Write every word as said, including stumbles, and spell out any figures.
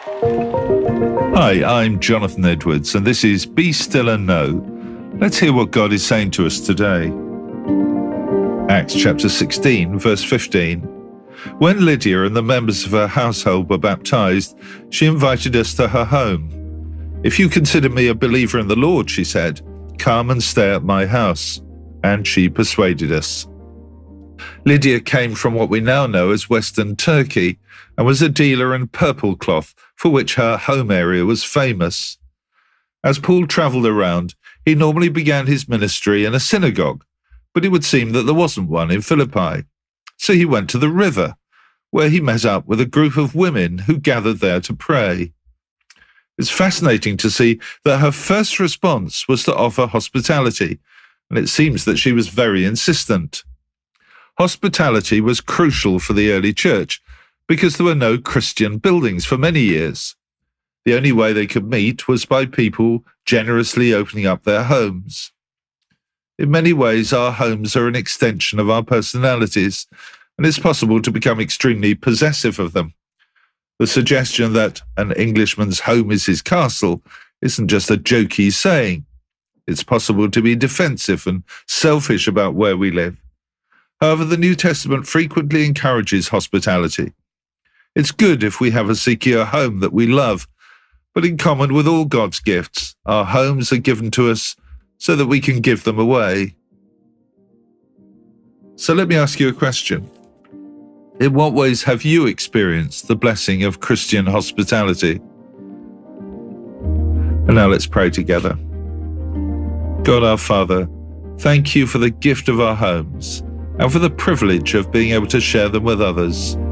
Hi, I'm Jonathan Edwards, and this is Be Still and Know. Let's hear what God is saying to us today. Acts chapter sixteen, verse fifteen. When Lydia and the members of her household were baptized, she invited us to her home. "If you consider me a believer in the Lord," she said, "come and stay at my house." And she persuaded us. Lydia came from what we now know as Western Turkey and was a dealer in purple cloth, for which her home area was famous. As Paul travelled around, he normally began his ministry in a synagogue, but it would seem that there wasn't one in Philippi. So he went to the river, where he met up with a group of women who gathered there to pray. It's fascinating to see that her first response was to offer hospitality, and it seems that she was very insistent. Hospitality was crucial for the early church because there were no Christian buildings for many years. The only way they could meet was by people generously opening up their homes. In many ways, our homes are an extension of our personalities, and it's possible to become extremely possessive of them. The suggestion that an Englishman's home is his castle isn't just a jokey saying. It's possible to be defensive and selfish about where we live. However, the New Testament frequently encourages hospitality. It's good if we have a secure home that we love, but in common with all God's gifts, our homes are given to us so that we can give them away. So let me ask you a question. In what ways have you experienced the blessing of Christian hospitality? And now let's pray together. God our Father, thank you for the gift of our homes and for the privilege of being able to share them with others.